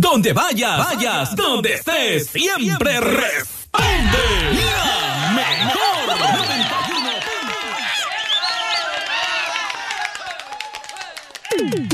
Donde vayas, donde estés, siempre responde la mejor 91.